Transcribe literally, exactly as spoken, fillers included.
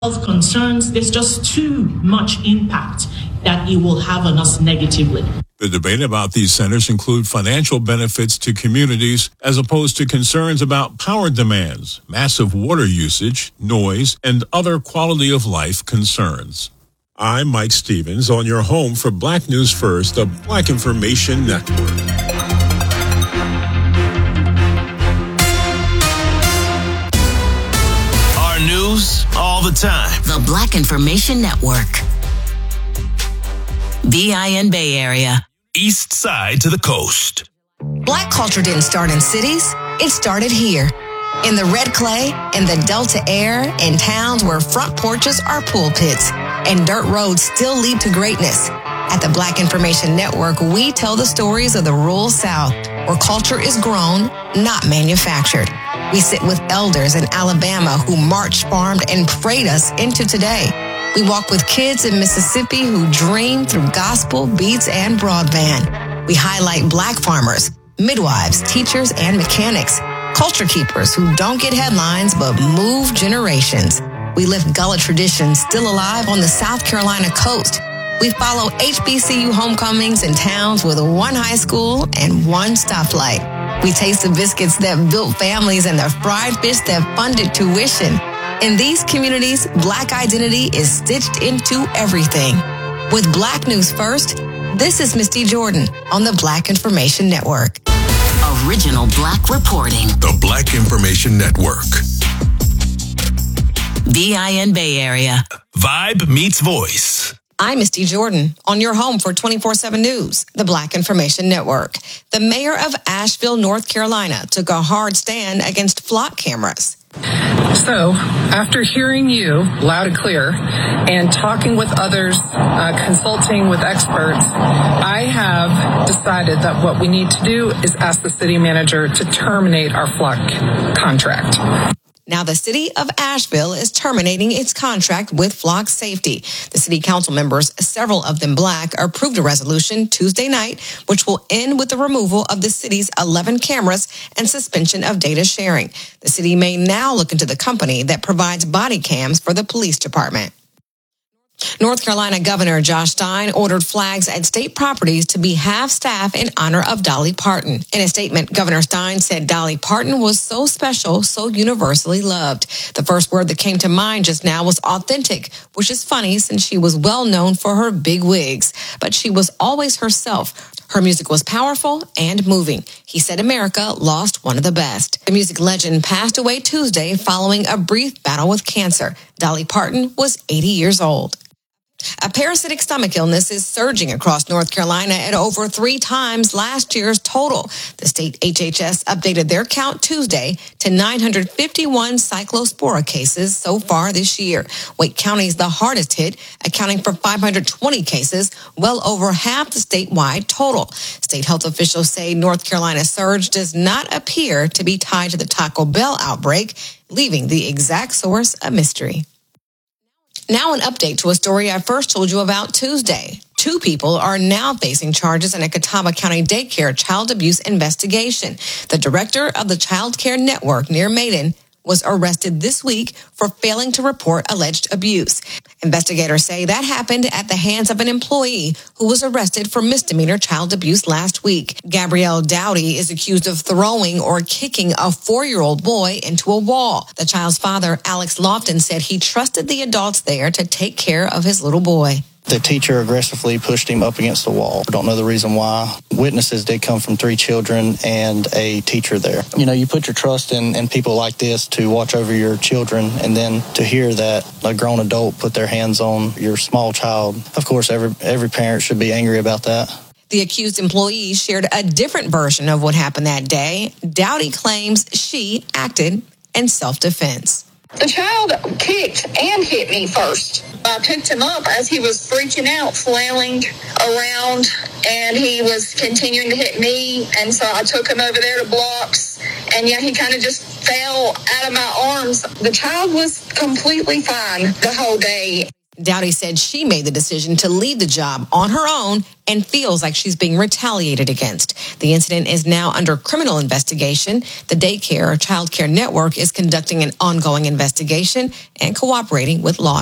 health concerns, there's just too much impact that it will have on us negatively. The debate about these centers include financial benefits to communities as opposed to concerns about power demands, massive water usage, noise, and other quality of life concerns. I'm Mike Stevens on your home for Black News First, the Black Information Network. Our news all the time. The Black Information Network. B I N Bay Area. East side to the coast. Black culture didn't start in cities. It started here. In the red clay, in the Delta air, in towns where front porches are pulpits, and dirt roads still lead to greatness. At the Black Information Network, we tell the stories of the rural South, where culture is grown, not manufactured. We sit with elders in Alabama who marched, farmed, and prayed us into today. We walk with kids in Mississippi who dream through gospel, beats, and broadband. We highlight Black farmers, midwives, teachers, and mechanics, culture keepers who don't get headlines but move generations. We lift Gullah traditions still alive on the South Carolina coast. We follow H B C U homecomings in towns with one high school and one stoplight. We taste the biscuits that built families and the fried fish that funded tuition. In these communities, Black identity is stitched into everything. With Black News First, this is Misty Jordan on the Black Information Network. Original Black reporting. The Black Information Network. B I N Bay Area. Vibe meets voice. I'm Misty Jordan on your home for twenty-four seven News, the Black Information Network. The mayor of Asheville, North Carolina, took a hard stand against flock cameras. So, after hearing you loud and clear and talking with others, uh, consulting with experts, I have decided that what we need to do is ask the city manager to terminate our flock contract. Now, the city of Asheville is terminating its contract with Flock Safety. The city council members, several of them Black, approved a resolution Tuesday night, which will end with the removal of the city's eleven cameras and suspension of data sharing. The city may now look into the company that provides body cams for the police department. North Carolina Governor Josh Stein ordered flags at state properties to be half-staff in honor of Dolly Parton. In a statement, Governor Stein said Dolly Parton was so special, so universally loved. The first word that came to mind just now was authentic, which is funny since she was well known for her big wigs. But she was always herself. Her music was powerful and moving. He said America lost one of the best. The music legend passed away Tuesday following a brief battle with cancer. Dolly Parton was eighty years old. A parasitic stomach illness is surging across North Carolina at over three times last year's total. The state H H S updated their count Tuesday to nine hundred fifty-one cyclospora cases so far this year. Wake County is the hardest hit, accounting for five hundred twenty cases, well over half the statewide total. State health officials say North Carolina's surge does not appear to be tied to the Taco Bell outbreak, leaving the exact source a mystery. Now an update to a story I first told you about Tuesday. Two people are now facing charges in a Catawba County daycare child abuse investigation. The director of the child care network near Maiden was arrested this week for failing to report alleged abuse. Investigators say that happened at the hands of an employee who was arrested for misdemeanor child abuse last week. Gabrielle Dowdy is accused of throwing or kicking a four-year-old boy into a wall. The child's father, Alex Lofton, said he trusted the adults there to take care of his little boy. The teacher aggressively pushed him up against the wall. I don't know the reason why. Witnesses did come from three children and a teacher there. You know, you put your trust in, in people like this to watch over your children, and then to hear that a grown adult put their hands on your small child, of course, every every parent should be angry about that. The accused employee shared a different version of what happened that day. Dowdy claims she acted in self-defense. The child kicked and hit me first. I picked him up as he was freaking out, flailing around, and he was continuing to hit me. And so I took him over there to blocks, and yeah, he kind of just fell out of my arms. The child was completely fine the whole day. Dowdy said she made the decision to leave the job on her own and feels like she's being retaliated against. The incident is now under criminal investigation. The daycare child care network is conducting an ongoing investigation and cooperating with law